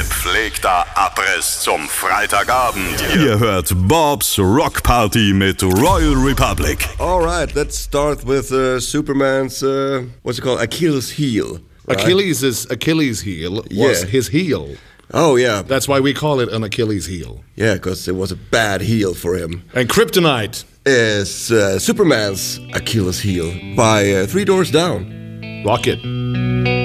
Gepflegter Abriss zum Freitagabend. Ihr hört Bob's Rock Party mit Royal Republic. All right, let's start with Superman's, what's it called, Achilles heel. Right? Achilles' heel was his heel. Oh, yeah. That's why we call it an Achilles heel. Yeah, because it was a bad heel for him. And Kryptonite is Superman's Achilles heel by Three Doors Down. Rock it.